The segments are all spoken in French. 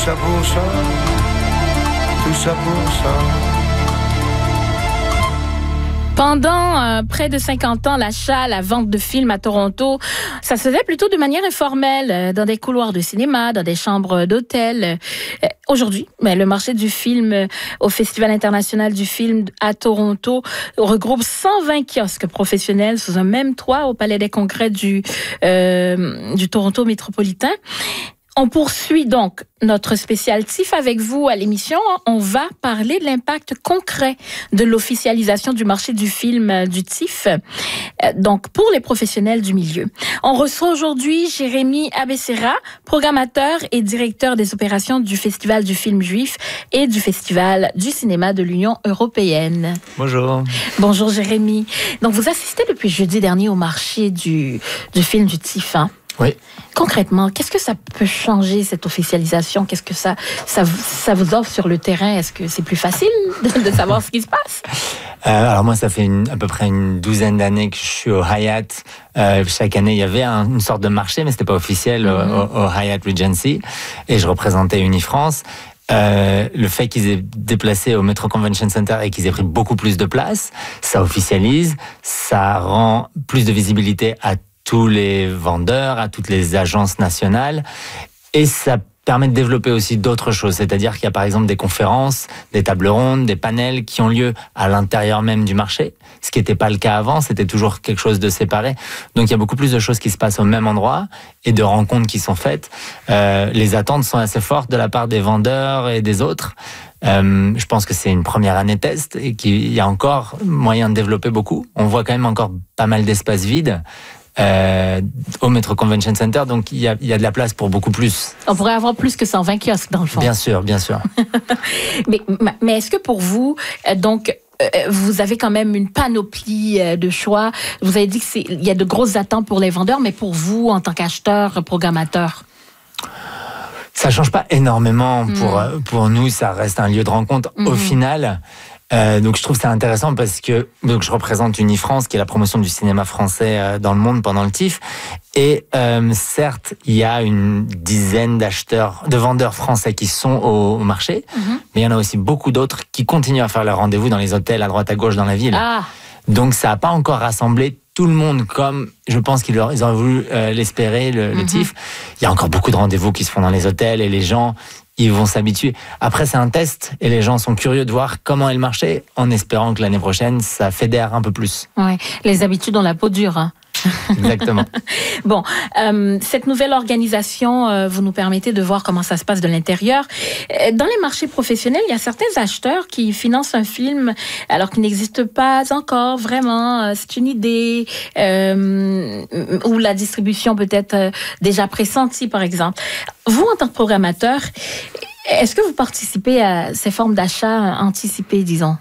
ça pour ça, tout ça pour ça. Pendant près de 50 ans, l'achat, la vente de films à Toronto, ça se faisait plutôt de manière informelle, dans des couloirs de cinéma, dans des chambres d'hôtel. Aujourd'hui, le marché du film au Festival international du film à Toronto regroupe 120 kiosques professionnels sous un même toit au Palais des Congrès du Toronto métropolitain. On poursuit donc notre spécial TIFF avec vous à l'émission. On va parler de l'impact concret de l'officialisation du marché du film du TIFF, donc pour les professionnels du milieu. On reçoit aujourd'hui Jérémy Abessera, programmateur et directeur des opérations du Festival du film juif et du Festival du cinéma de l'Union européenne. Bonjour. Bonjour Jérémy. Donc vous assistez depuis jeudi dernier au marché du film du TIFF, hein? Oui. Concrètement, qu'est-ce que ça peut changer, cette officialisation? Qu'est-ce que ça vous offre sur le terrain? Est-ce que c'est plus facile de savoir ce qui se passe? Alors moi, ça fait à peu près une douzaine d'années que je suis au Hyatt. Chaque année, il y avait une sorte de marché, mais c'était pas officiel au Hyatt Regency. Et je représentais Unifrance. Le fait qu'ils aient déplacé au Metro Convention Center et qu'ils aient pris beaucoup plus de place, ça officialise, ça rend plus de visibilité à tous les vendeurs, à toutes les agences nationales, et ça permet de développer aussi d'autres choses, c'est-à-dire qu'il y a par exemple des conférences, des tables rondes, des panels qui ont lieu à l'intérieur même du marché, ce qui n'était pas le cas avant, c'était toujours quelque chose de séparé. Donc il y a beaucoup plus de choses qui se passent au même endroit et de rencontres qui sont faites. Les attentes sont assez fortes de la part des vendeurs et des autres. Je pense que c'est une première année test et qu'il y a encore moyen de développer beaucoup. On voit quand même encore pas mal d'espaces vides au Metro Convention Center, donc il y a de la place pour beaucoup plus. On pourrait avoir plus que 120 kiosques dans le fond. Bien sûr, bien sûr. mais est-ce que pour vous, vous avez quand même une panoplie de choix? Vous avez dit qu'il y a de grosses attentes pour les vendeurs, mais pour vous, en tant qu'acheteur, programmateur? Ça change pas énormément pour nous, ça reste un lieu de rencontre au final. Donc je trouve ça intéressant parce que je représente Unifrance, qui est la promotion du cinéma français dans le monde pendant le TIFF. Et certes, il y a une dizaine de vendeurs français qui sont au marché, mais il y en a aussi beaucoup d'autres qui continuent à faire leurs rendez-vous dans les hôtels à droite à gauche dans la ville. Ah. Donc ça n'a pas encore rassemblé tout le monde comme je pense qu'ils auraient voulu l'espérer, le TIFF. Il y a encore beaucoup de rendez-vous qui se font dans les hôtels et les gens, ils vont s'habituer. Après, c'est un test et les gens sont curieux de voir comment est le marché, en espérant que l'année prochaine, ça fédère un peu plus. Ouais, les habitudes ont la peau dure, hein. Exactement. Bon, cette nouvelle organisation, vous nous permettez de voir comment ça se passe de l'intérieur. Dans les marchés professionnels, il y a certains acheteurs qui financent un film alors qu'il n'existe pas encore vraiment. C'est une idée ou la distribution peut être déjà pressentie, par exemple. Vous, en tant que programmateur, est-ce que vous participez à ces formes d'achat anticipées, disons?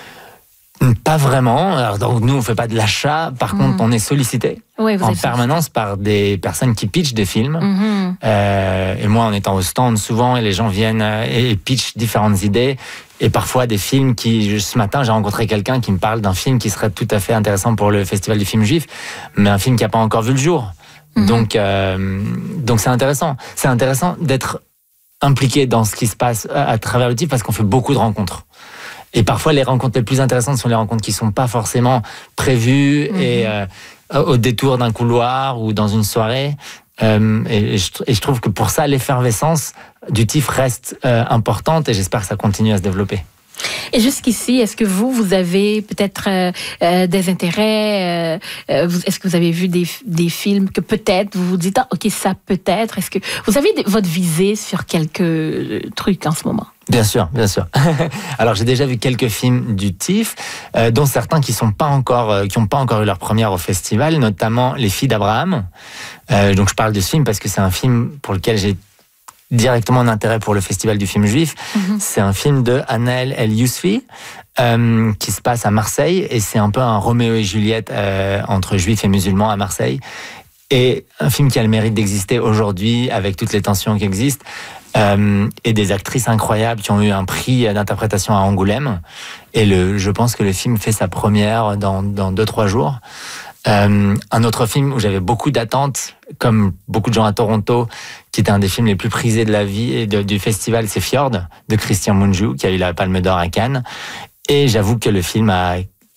Pas vraiment. Alors, donc, nous, on fait pas de l'achat. Par contre, on est sollicité en permanence par des personnes qui pitchent des films. Et moi, en étant au stand souvent, et les gens viennent et pitchent différentes idées. Et parfois des films ce matin, j'ai rencontré quelqu'un qui me parle d'un film qui serait tout à fait intéressant pour le Festival du film juif, mais un film qui n'a pas encore vu le jour. Donc c'est intéressant. C'est intéressant d'être impliqué dans ce qui se passe à travers le TIFF parce qu'on fait beaucoup de rencontres. Et parfois, les rencontres les plus intéressantes sont les rencontres qui ne sont pas forcément prévues et au détour d'un couloir ou dans une soirée. Et je trouve que pour ça, l'effervescence du TIFF reste importante et j'espère que ça continue à se développer. Et jusqu'ici, est-ce que vous avez peut-être des intérêts? Est-ce que vous avez vu des films que peut-être vous vous dites, ok, ça peut-être? Est-ce que vous avez votre visée sur quelques trucs en ce moment? Bien sûr, bien sûr. Alors j'ai déjà vu quelques films du TIFF, dont certains qui n'ont pas encore eu leur première au festival, notamment Les Filles d'Abraham. Donc je parle de ce film parce que c'est un film pour lequel j'ai directement un intérêt pour le Festival du film juif. C'est un film de Anaël El-Yousfi qui se passe à Marseille et c'est un peu un Roméo et Juliette entre juifs et musulmans à Marseille. Et un film qui a le mérite d'exister aujourd'hui avec toutes les tensions qui existent. Et des actrices incroyables qui ont eu un prix d'interprétation à Angoulême. Et je pense que le film fait sa première dans 2-3 jours. Un autre film où j'avais beaucoup d'attentes, comme beaucoup de gens à Toronto, qui était un des films les plus prisés de la vie et du festival, c'est Fjord, de Christian Mungiu, qui a eu la Palme d'Or à Cannes. Et j'avoue que le film a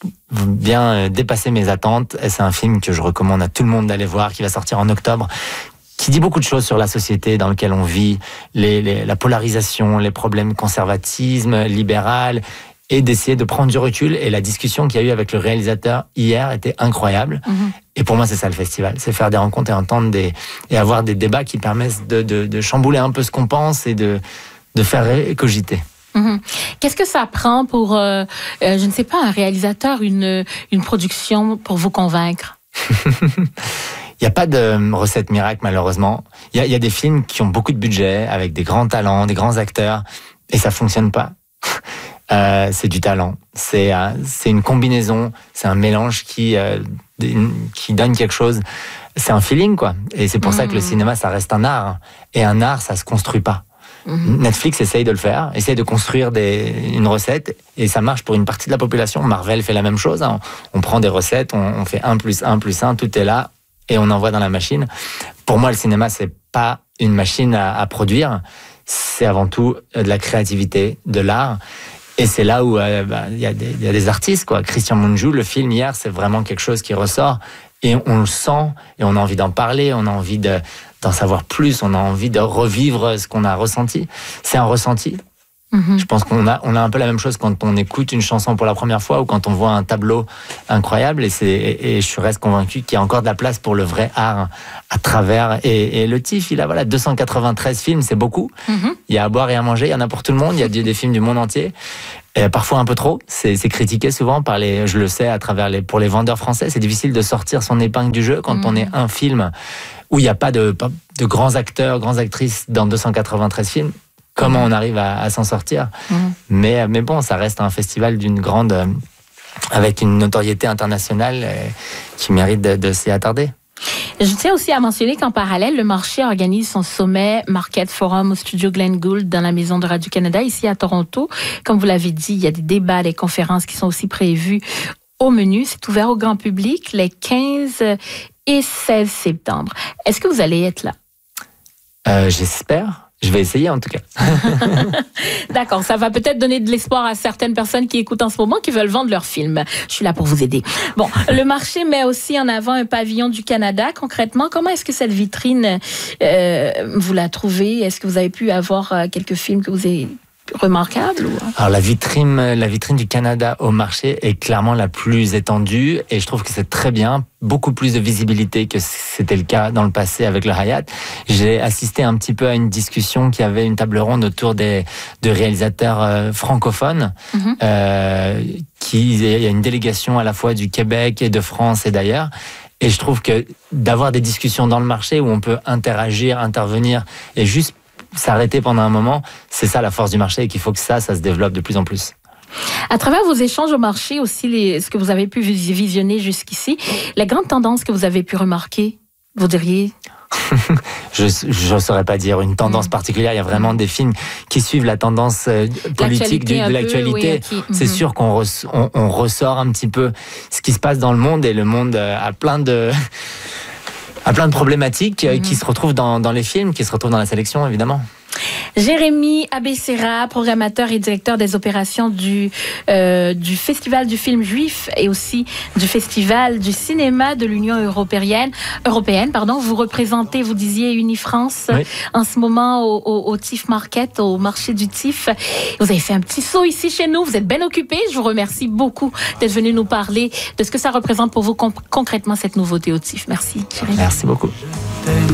bien dépassé mes attentes. Et c'est un film que je recommande à tout le monde d'aller voir, qui va sortir en octobre, qui dit beaucoup de choses sur la société dans laquelle on vit, la polarisation, les problèmes conservatisme, libéral, et d'essayer de prendre du recul. Et la discussion qu'il y a eu avec le réalisateur hier était incroyable. Et pour moi, c'est ça le festival. C'est faire des rencontres et entendre et avoir des débats qui permettent de chambouler un peu ce qu'on pense et de faire cogiter. Qu'est-ce que ça prend pour, je ne sais pas, un réalisateur, une production pour vous convaincre? Il n'y a pas de recette miracle, malheureusement. Il y a des films qui ont beaucoup de budget, avec des grands talents, des grands acteurs, et ça fonctionne pas. C'est du talent. C'est une combinaison, c'est un mélange qui donne quelque chose. C'est un feeling, quoi. Et c'est pour ça que le cinéma, ça reste un art. Et un art, ça se construit pas. Netflix essaye de le faire, essaye de construire une recette, et ça marche pour une partie de la population. Marvel fait la même chose. Hein. On prend des recettes, on fait 1 + 1 + 1, tout est là, et on envoie dans la machine. Pour moi, le cinéma, c'est pas une machine à produire. C'est avant tout de la créativité, de l'art. Et c'est là où il y a des artistes, quoi. Christian Mungiu, le film hier, c'est vraiment quelque chose qui ressort. Et on le sent, et on a envie d'en parler, on a envie d'en savoir plus, on a envie de revivre ce qu'on a ressenti. C'est un ressenti. Je pense qu'on a un peu la même chose quand on écoute une chanson pour la première fois ou quand on voit un tableau incroyable. Et je reste convaincu qu'il y a encore de la place pour le vrai art à travers. Et le TIFF, il a 293 films, c'est beaucoup. Il y a à boire et à manger, il y en a pour tout le monde. Il y a des films du monde entier. Et parfois un peu trop. C'est critiqué souvent par je le sais, pour les vendeurs français. C'est difficile de sortir son épingle du jeu quand on est un film où il n'y a pas de grands acteurs, grandes actrices dans 293 films. Comment on arrive à s'en sortir. Mais bon, ça reste un festival avec une notoriété internationale qui mérite de s'y attarder. Je tiens aussi à mentionner qu'en parallèle, le marché organise son sommet Market Forum au studio Glenn Gould dans la Maison de Radio-Canada, ici à Toronto. Comme vous l'avez dit, il y a des débats, des conférences qui sont aussi prévues au menu. C'est ouvert au grand public les 15 et 16 septembre. Est-ce que vous allez être là? J'espère. Je vais essayer en tout cas. D'accord, ça va peut-être donner de l'espoir à certaines personnes qui écoutent en ce moment, qui veulent vendre leurs films. Je suis là pour vous aider. Bon, le marché met aussi en avant un pavillon du Canada. Concrètement, comment est-ce que cette vitrine, vous la trouvez? Est-ce que vous avez pu avoir quelques films que vous avez remarquables? Alors la vitrine du Canada au marché est clairement la plus étendue et je trouve que c'est très bien, beaucoup plus de visibilité que c'était le cas dans le passé avec le Hyatt. J'ai assisté un petit peu à une discussion qui avait une table ronde autour de réalisateurs francophones. Il y a une délégation à la fois du Québec et de France et d'ailleurs. Et je trouve que d'avoir des discussions dans le marché où on peut interagir, intervenir et juste s'arrêter pendant un moment, c'est ça la force du marché et qu'il faut que ça se développe de plus en plus. À travers vos échanges au marché, aussi ce que vous avez pu visionner jusqu'ici, les grandes tendances que vous avez pu remarquer, vous diriez? Je ne saurais pas dire une tendance particulière. Il y a vraiment des films qui suivent la tendance politique de l'actualité. Oui, c'est sûr qu'on ressort un petit peu ce qui se passe dans le monde et le monde a plein de problématiques qui se retrouvent dans les films, qui se retrouvent dans la sélection, évidemment. Jérémy Abessera, programmateur et directeur des opérations du Festival du film juif et aussi du Festival du cinéma de l'Union européenne. Vous représentez, vous disiez, Unifrance en ce moment au TIFF Market, au marché du TIFF. Vous avez fait un petit saut ici chez nous, vous êtes bien occupé. Je vous remercie beaucoup d'être venu nous parler de ce que ça représente pour vous concrètement cette nouveauté au TIFF. Merci, Jérémy. Merci beaucoup.